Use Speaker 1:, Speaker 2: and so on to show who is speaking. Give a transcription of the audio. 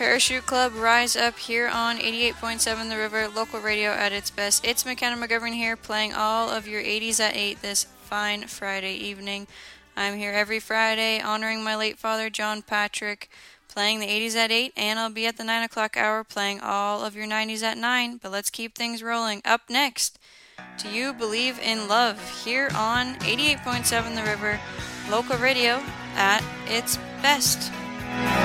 Speaker 1: Parachute Club, rise up here on 88.7 The River, local radio at its best. It's McKenna McGovern here, playing all of your 80s at 8 this fine Friday evening. I'm here every Friday honoring my late father, John Patrick, playing the 80s at 8, and I'll be at the 9 o'clock hour playing all of your 90s at 9. But let's keep things rolling. Up next, Do You Believe in Love, here on 88.7 The River, local radio at its best.